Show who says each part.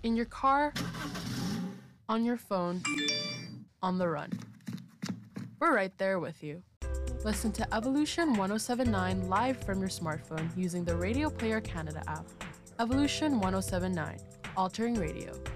Speaker 1: In your car, on your phone, on the run. We're right there with you. Listen to Evolution 1079 live from your smartphone using the Radio Player Canada app. Evolution 1079, altering radio.